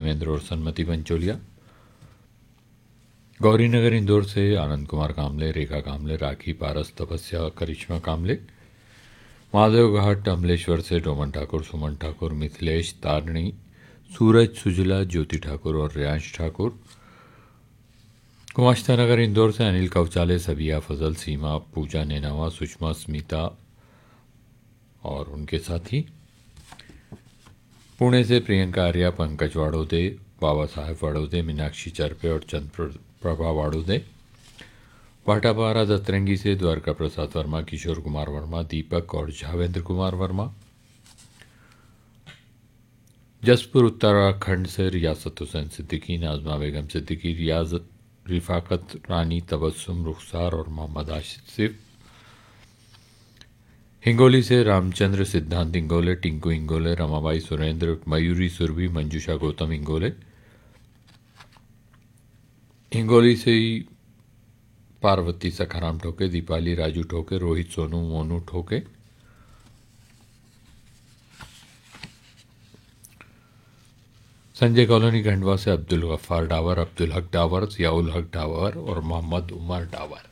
धर्मेंद्र और सन्मति पंचोलिया। गौरीनगर इंदौर से आनंद कुमार कामले, रेखा कामले, राखी पारस, तपस्या, करिश्मा कामले। महादेव घाट अमलेश्वर से डोमन ठाकुर, सुमन ठाकुर, मिथिलेश, तारणी, सूरज सुजला, ज्योति ठाकुर और रियांश ठाकुर। कुमाश्ता नगर इंदौर से अनिल कौचाले, सबिया फजल, सीमा, पूजा नेनावा, सुषमा, स्मिता और उनके साथी। पुणे से प्रियंका आर्या, पंकज वाड़ोदे, बाबा साहेब वाड़ोदे, मीनाक्षी चरपे और चंद्रप्रभा वाड़ोदे। भाटापारा दत्तरंगी से द्वारका प्रसाद वर्मा, किशोर कुमार वर्मा, दीपक और झावेंद्र कुमार वर्मा। जसपुर उत्तराखंड से रियासत हुसैन सिद्दीकी, नाजमा बेगम सिद्दीकी, रियाज, रिफाकत रानी, तबस्सुम, रुखसार और मोहम्मद आसिफ। हिंगोली से रामचंद्र सिद्धांत इंगोले, टिंकू इंगोले, रमाबाई सुरेंद्र, मयूरी सुरभि, मंजूषा गौतम इंगोले। हिंगोली से ही पार्वती सखाराम ठोके, दीपाली राजू ठोके, रोहित सोनू मोनू ठोके। संजय कॉलोनी खंडवा से अब्दुल गफ्फार डावर, अब्दुल हक डावर, जियाउल हक डावर और मोहम्मद उमर डावर।